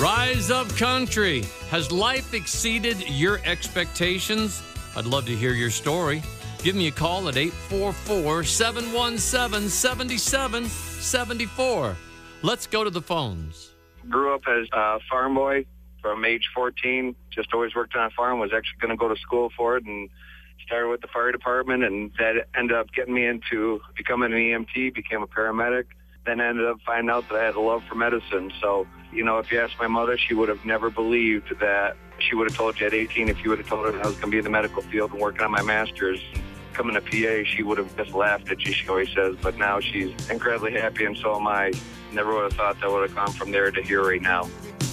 Rise Up Country. Has life exceeded your expectations? I'd love to hear your story. Give me a call at 844-717-7774. Let's go to the phones. Grew up as a farm boy from age 14. Just always worked on a farm. Was actually going to go to school for it and started with the fire department. And that ended up getting me into becoming an EMT, became a paramedic. Then I ended up finding out that I had a love for medicine. So, if you asked my mother, she would have never believed that. She would have told you at 18, if you would have told her that I was going to be in the medical field and working on my master's, coming to PA, she would have just laughed at you, she always says. But now she's incredibly happy, and so am I. Never would have thought that would have gone from there to here right now.